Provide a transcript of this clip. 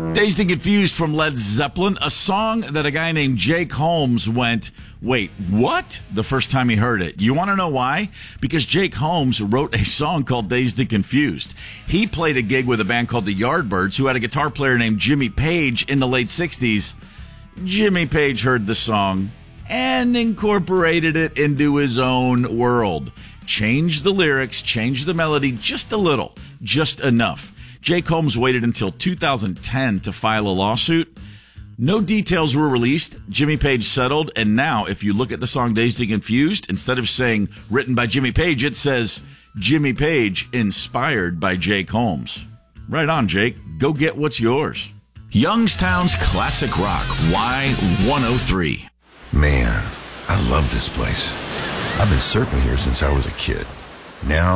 Dazed and Confused from Led Zeppelin, a song that a guy named Jake Holmes went, wait, what? The first time he heard it. You want to know why? Because Jake Holmes wrote a song called Dazed and Confused. He played a gig with a band called the Yardbirds, who had a guitar player named Jimmy Page in the late 60s. Jimmy Page heard the song and incorporated it into his own world. Changed the lyrics, changed the melody just a little, just enough. Jake Holmes waited until 2010 to file a lawsuit. No details were released. Jimmy Page settled, and now if you look at the song Dazed and Confused, instead of saying written by Jimmy Page, it says Jimmy Page inspired by Jake Holmes. Right on, Jake. Go get what's yours. Youngstown's Classic Rock, Y103. Man, I love this place. I've been surfing here since I was a kid. Now